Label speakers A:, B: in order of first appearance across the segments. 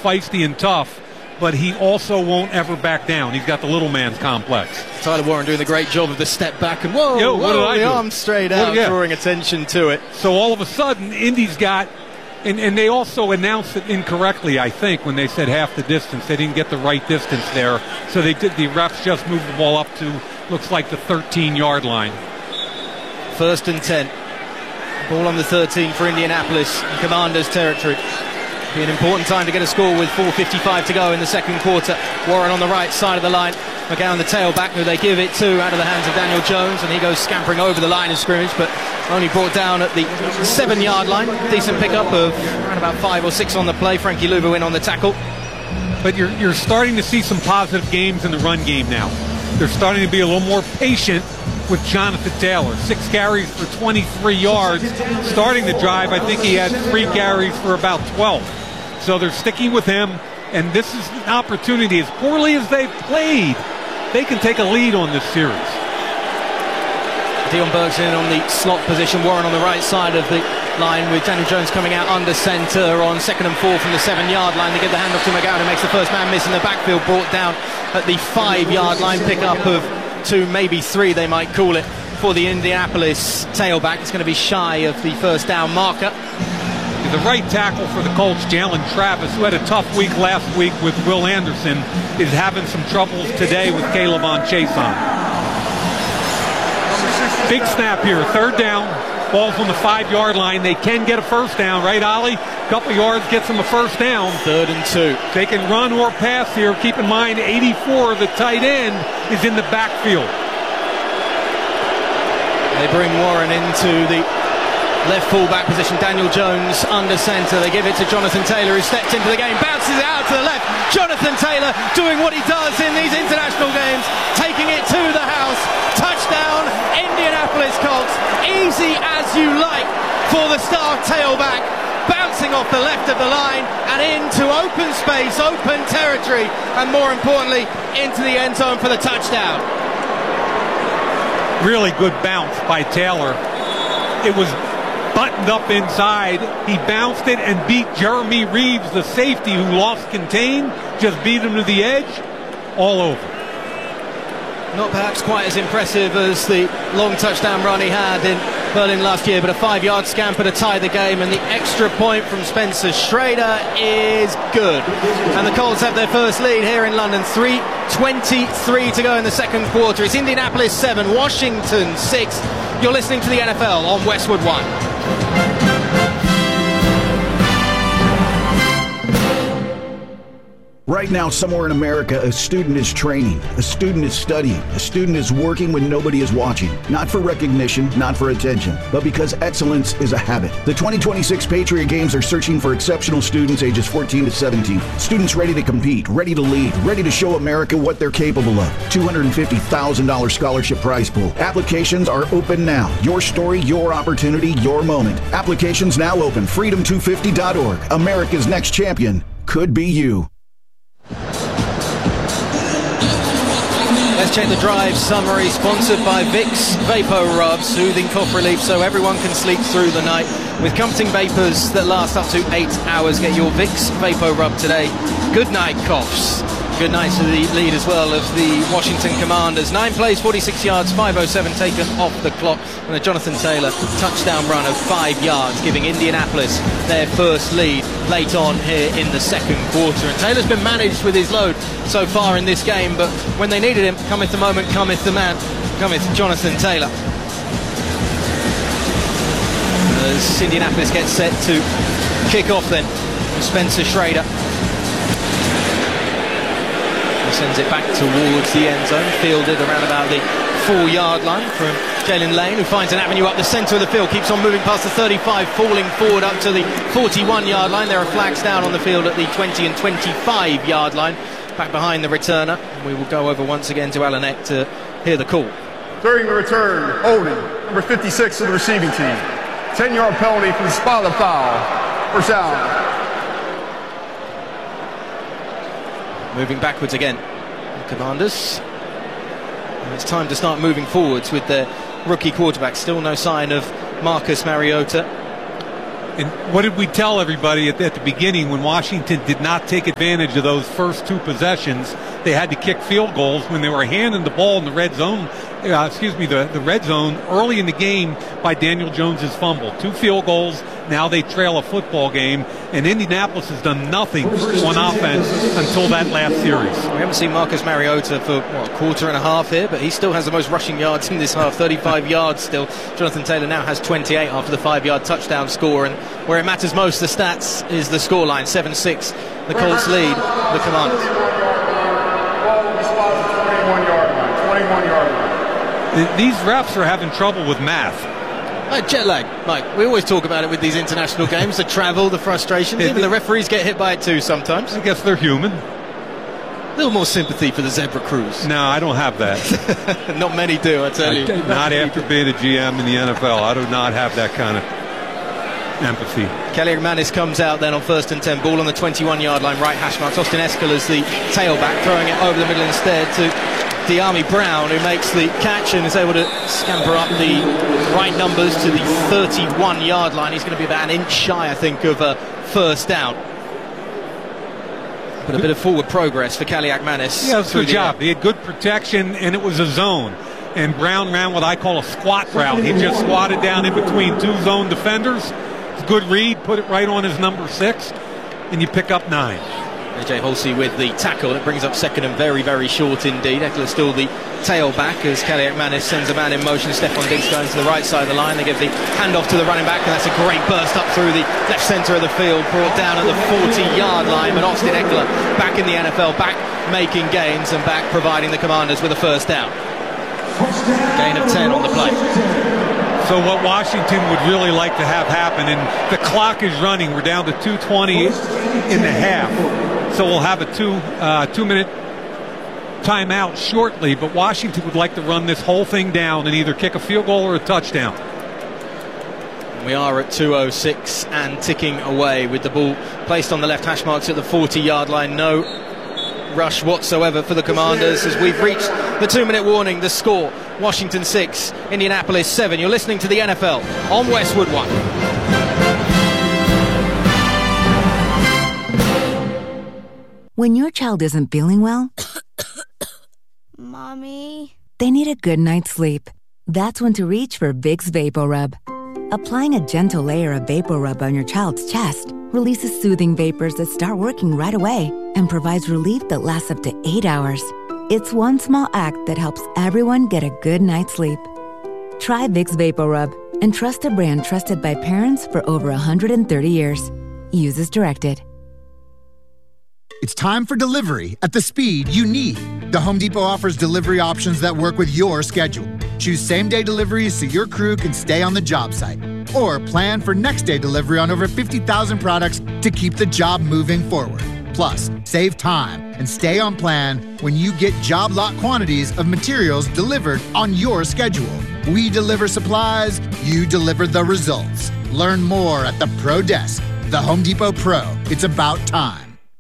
A: feisty and tough, but he also won't ever back down. He's got the little man's complex.
B: Tyler Warren doing the great job of the step back and what did I do? Arm straight out, drawing attention to it.
A: So all of a sudden, Indy's got, and they also announced it incorrectly, I think, when they said half the distance. They didn't get the right distance there. So the refs just moved the ball up to, looks like the 13-yard line.
B: 1st and 10. Ball on the 13 for Indianapolis, Commanders territory. Be an important time to get a score with 4:55 to go in the second quarter. Warren on the right side of the line. McGowan, the tailback, who they give it to, out of the hands of Daniel Jones, and he goes scampering over the line of scrimmage, but only brought down at the 7-yard line. Decent pickup of around about 5 or 6 on the play. Frankie Louvu in on the tackle.
A: But you're starting to see some positive games in the run game now. They're starting to be a little more patient with Jonathan Taylor. 6 carries for 23 yards. Starting the drive, I think he had 3 carries for about 12. So they're sticking with him, and this is an opportunity. As poorly as they've played, they can take a lead on this series.
B: Dion Burks in on the slot position. Warren on the right side of the line with Daniel Jones coming out under centre on 2nd and 4 from the 7-yard line. They give the handoff to McGowan, who makes the first man miss in the backfield, brought down at the 5-yard line. Pickup of 2, maybe 3 they might call it, for the Indianapolis tailback. It's going to be shy of the first down marker.
A: The right tackle for the Colts, Jalen Travis, who had a tough week last week with Will Anderson, is having some troubles today with Caleb on Chason. Big snap here, 3rd down. Ball's on the 5-yard line. They can get a first down, right, Ollie? Couple yards gets them a first down.
B: 3rd and 2.
A: They can run or pass here. Keep in mind, 84, the tight end, is in the backfield.
B: They bring Warren into the left fullback position. Daniel Jones under centre. They give it to Jonathan Taylor, who steps into the game, bounces it out to the left. Jonathan Taylor doing what he does in these international games, taking it to the house. Touchdown, Indianapolis Colts. Easy as you like for the star tailback, bouncing off the left of the line and into open space, open territory, and more importantly, into the end zone for the touchdown.
A: Really good bounce by Taylor. It was buttoned up inside. He bounced it and beat Jeremy Reeves, the safety, who lost contain, just beat him to the edge, all over.
B: Not perhaps quite as impressive as the long touchdown run he had in Berlin last year, but a 5-yard scamper to tie the game, and the extra point from Spencer Schrader is good. And the Colts have their first lead here in London. 3:23 to go in the second quarter. It's Indianapolis 7, Washington 6. You're listening to the NFL on Westwood One.
C: Right now, somewhere in America, a student is training, a student is studying, a student is working when nobody is watching. Not for recognition, not for attention, but because excellence is a habit. The 2026 Patriot Games are searching for exceptional students ages 14 to 17. Students ready to compete, ready to lead, ready to show America what they're capable of. $250,000 scholarship prize pool. Applications are open now. Your story, your opportunity, your moment. Applications now open. Freedom250.org. America's next champion could be you.
B: Let's check the drive summary, sponsored by Vicks Vapor Rub, soothing cough relief so everyone can sleep through the night. With comforting vapors that last up to 8 hours, get your Vicks Vapor Rub today. Good night, coughs. Good night to the lead as well of the Washington Commanders. 9 plays, 46 yards, 5:07 taken off the clock, and a Jonathan Taylor touchdown run of 5 yards, giving Indianapolis their first lead late on here in the second quarter. And Taylor's been managed with his load so far in this game, but when they needed him, cometh the moment, cometh the man, cometh Jonathan Taylor. As Indianapolis gets set to kick off then, Spencer Schrader. He sends it back towards the end zone, fielded around about the 4-yard line from Jalen Lane, who finds an avenue up the centre of the field, keeps on moving past the 35, falling forward up to the 41-yard line. There are flags down on the field at the 20 and 25-yard line, back behind the returner. We will go over once again to Alan Eck to hear the call.
D: During the return, holding, number 56 of the receiving team. 10-yard penalty for the spot of foul. First down.
B: Moving backwards again, Commanders. And it's time to start moving forwards with their rookie quarterback. Still no sign of Marcus Mariota.
A: And what did we tell everybody at the beginning when Washington did not take advantage of those first 2 possessions? They had to kick field goals when they were handing the ball in the red zone, the red zone early in the game by Daniel Jones's fumble. 2 field goals. Now they trail a football game, and Indianapolis has done nothing on offense until that last series.
B: We haven't seen Marcus Mariota for a quarter and a half here, but he still has the most rushing yards in this half, 35 yards still. Jonathan Taylor now has 28 after the 5-yard touchdown score, and where it matters most, the stats, is the scoreline, 7-6. The Colts lead the Commanders.
D: 21-yard line.
A: These refs are having trouble with math.
B: Jet lag, Mike. We always talk about it with these international games, the travel, the frustrations. Even the referees get hit by it too sometimes.
A: I guess they're human.
B: A little more sympathy for the Zebra Crews.
A: No, I don't have that.
B: Not many do, I tell you.
A: Not after being a GM in the NFL. I do not have that kind of empathy.
B: Kelly McManus comes out then on 1st and 10. Ball on the 21-yard line, right hash marks. Austin Eckler as the tailback, throwing it over the middle instead to De'Ami Brown, who makes the catch and is able to scamper up the right numbers to the 31-yard line. He's going to be about an inch shy, I think, of a first down. But a bit of forward progress for Kelly McManus.
A: Yeah, it was a good job. He had good protection, and it was a zone. And Brown ran what I call a squat route. He just squatted down in between 2 zone defenders. It's a good read, put it right on his number 6, and you pick up 9.
B: AJ Halsey with the tackle. It brings up second and very, very short indeed. Eckler still the tailback as Kelly McManus sends a man in motion. Stephon Diggs going to the right side of the line. They give the handoff to the running back, and that's a great burst up through the left centre of the field, brought down at the 40-yard line. But Austin Eckler back in the NFL, back making gains and back providing the Commanders with a first down. Gain of 10 on the play.
A: So what Washington would really like to have happen, and the clock is running. We're down to 2:20 in the half. So we'll have a 2-minute timeout shortly, but Washington would like to run this whole thing down and either kick a field goal or a touchdown.
B: We are at 2:06 and ticking away with the ball placed on the left hash marks at the 40-yard line. No rush whatsoever for the Commanders as we've reached the 2-minute warning. The score, Washington 6, Indianapolis 7. You're listening to the NFL on Westwood One.
E: When your child isn't feeling well,
F: Mommy,
E: they need a good night's sleep. That's when to reach for Vicks VapoRub. Applying a gentle layer of VapoRub on your child's chest releases soothing vapors that start working right away and provides relief that lasts up to 8 hours. It's one small act that helps everyone get a good night's sleep. Try Vicks VapoRub and trust a brand trusted by parents for over 130 years. Use as directed.
G: It's time for delivery at the speed you need. The Home Depot offers delivery options that work with your schedule. Choose same-day deliveries so your crew can stay on the job site. Or plan for next-day delivery on over 50,000 products to keep the job moving forward. Plus, save time and stay on plan when you get job lot quantities of materials delivered on your schedule. We deliver supplies, you deliver the results. Learn more at the Pro Desk. The Home Depot Pro. It's about time.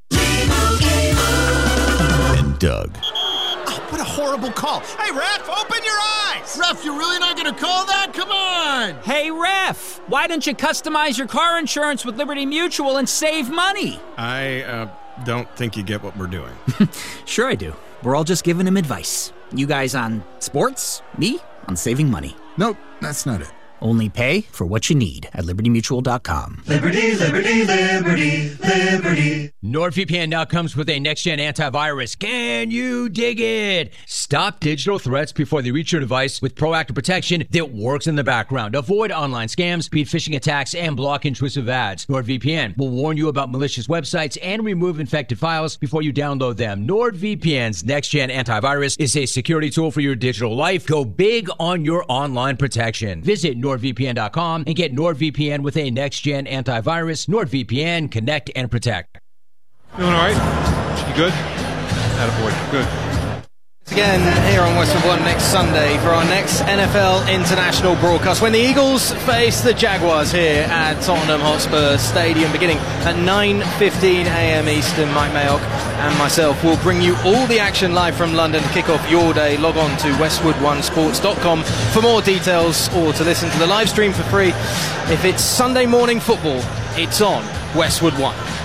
H: And Doug.
I: Oh, what a horrible call. Hey, ref, open your eyes! Ref, you're really not going to call that? Come on!
J: Hey, ref, why don't you customize your car insurance with Liberty Mutual and save money?
K: I don't think you get what we're doing.
J: Sure I do. We're all just giving him advice. You guys on sports, me on saving money.
K: Nope, that's not it.
J: Only pay for what you need at libertymutual.com.
L: Liberty, liberty, liberty, liberty.
M: NordVPN now comes with a next-gen antivirus. Can you dig it? Stop digital threats before they reach your device with proactive protection that works in the background. Avoid online scams, beat phishing attacks, and block intrusive ads. NordVPN will warn you about malicious websites and remove infected files before you download them. NordVPN's next-gen antivirus is a security tool for your digital life. Go big on your online protection. Visit NordVPN.com and get NordVPN with a next-gen antivirus. NordVPN, connect and protect.
A: Doing all right? You good? Attaboy. Good.
B: Again here on Westwood One next Sunday for our next NFL International broadcast when the Eagles face the Jaguars here at Tottenham Hotspur Stadium beginning at 9:15 a.m. Eastern. Mike Mayock and myself will bring you all the action live from London to kick off your day. Log on to westwoodonesports.com for more details or to listen to the live stream for free. If it's Sunday morning football, it's on Westwood One.